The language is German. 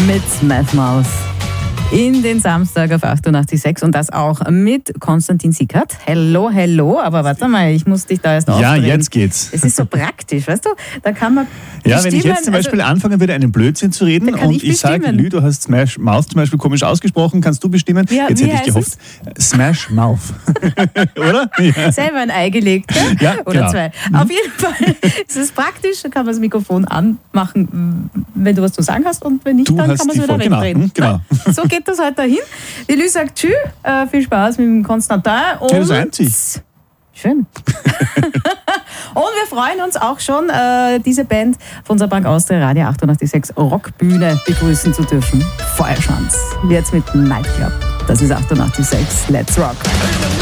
mit Smash Mouth in den Samstag auf 88.6 und das auch mit Konstantin Sickert. Hello, hello, aber warte mal, ich muss dich da erst aufbringen. Ja, jetzt geht's. Es ist so praktisch, weißt du, da kann man ja, wenn ich jetzt zum Beispiel anfangen würde, einen Blödsinn zu reden und ich sage, Lü, du hast Smash Mouth zum Beispiel komisch ausgesprochen, kannst du bestimmen? Ja, jetzt hätte ich gehofft, Smash Mouth. Oder? Ja. Selber ein Ei gelegt, ne? Ja, Oder genau. zwei. Auf jeden Fall ist es praktisch, da kann man das Mikrofon anmachen, wenn du was zu sagen hast und wenn nicht, dann kann man es wieder wegdrehen. Genau. So geht das heute dahin. Die Lü sagt tschüss, viel Spaß mit dem Konstantin. Und ja, das reimt sich. Schön. Und wir freuen uns auch schon, diese Band von unserer Bank Austria Radio 88.6 Rockbühne begrüßen zu dürfen. Feuerschanz. Jetzt mit Nightclub. Das ist 88.6 Let's Rock.